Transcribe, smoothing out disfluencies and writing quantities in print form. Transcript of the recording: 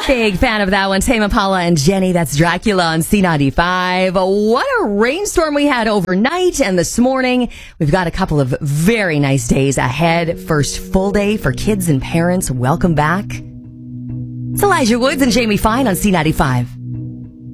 Big fan of that one. Tame Impala and Jenny. That's Dracula on C95. What a rainstorm we had overnight and this morning. We've got a couple of very nice days ahead. First full day for kids and parents. Welcome back. It's Elijah Woods and Jamie Fine on C95.